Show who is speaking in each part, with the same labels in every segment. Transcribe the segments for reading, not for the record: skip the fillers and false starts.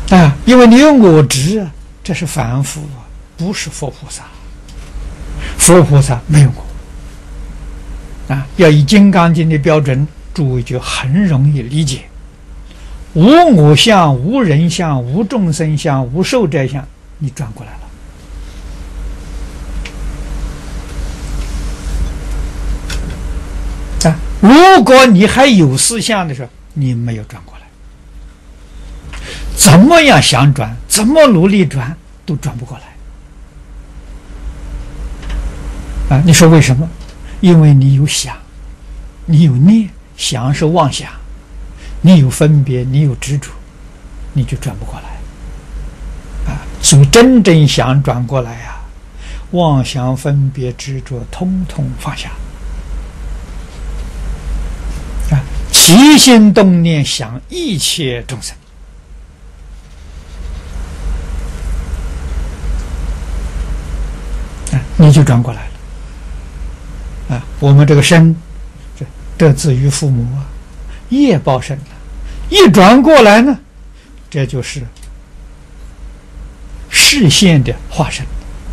Speaker 1: 啊，因为你有我执啊，这是凡夫啊，不是佛菩萨。佛菩萨没有我啊，要以《金刚经》的标准，诸位就很容易理解。无我相、无人相、无众生相、无寿者相，你转过来了啊。如果你还有思想的时候，你没有转过来，怎么样想转，怎么努力转，都转不过来啊。你说为什么？因为你有想，你有念，想是妄想，你有分别，你有执着，你就转不过来啊。所以真正想转过来啊，妄想分别执着通通放下啊，起心动念想一切众生啊，你就转过来了啊。我们这个身得自于父母啊，业报身了，一转过来呢，这就是视线的化身，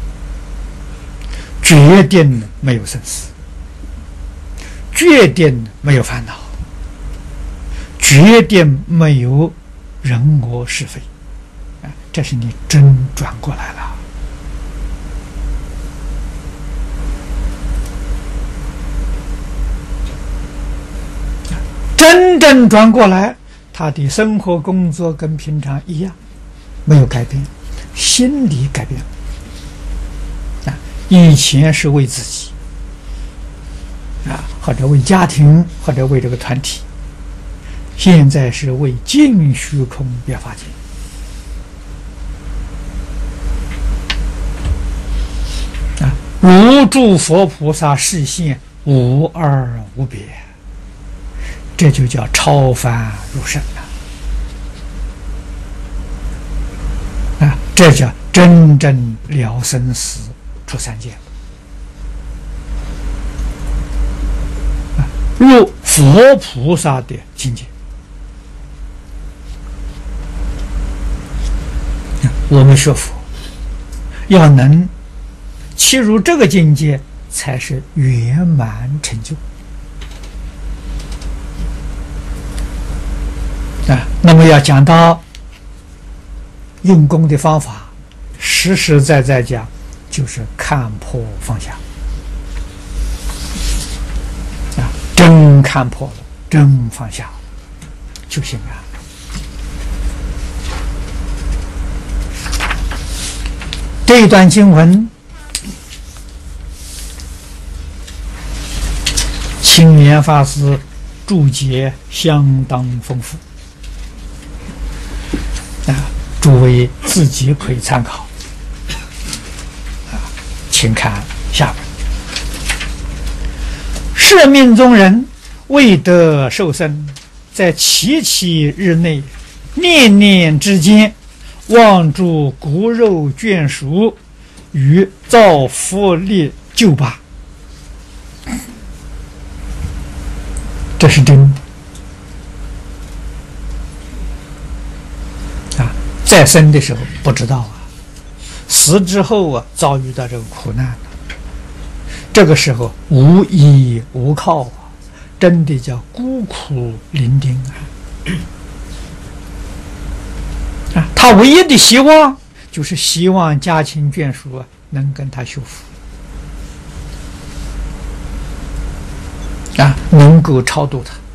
Speaker 1: 决定没有生死，决定没有烦恼，决定没有人我是非啊，这是你真转过来了。真正转过来，他的生活工作跟平常一样，没有改变，心理改变啊。以前是为自己啊，或者为家庭，或者为这个团体，现在是为净虚空变法界啊。如诸佛菩萨示现，无二无别。这就叫超凡入圣啊！这叫真正了生死出三界啊，入佛菩萨的境界。我们学佛要能切入这个境界，才是圆满成就。啊，那么要讲到用功的方法，实实在在讲，就是看破放下啊，真看破了，真放下就行了。这一段经文，青莲法师注解相当丰富。诸位自己可以参考啊，请看下文。摄命中人未得受生，在七七日内，念念之间，望诸骨肉眷属，与造福力救拔。这是真的。在生的时候不知道啊，死之后啊，遭遇到这个苦难了，这个时候无依无靠啊，真的叫孤苦伶仃啊！他唯一的希望就是希望家亲眷属啊能跟他修复啊，能够超度他。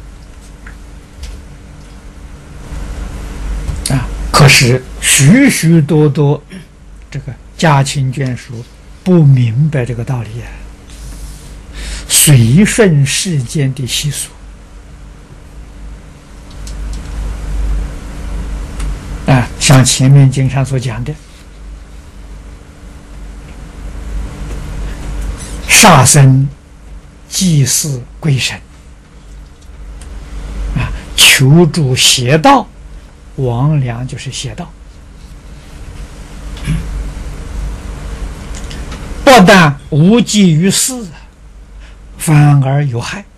Speaker 1: 可是许许多多这个家亲眷属不明白这个道理啊，随顺世间的习俗啊，像前面经上所讲的，杀生、祭祀鬼神啊，求助邪道。魍魉就是邪道，不但无济于事，反而有害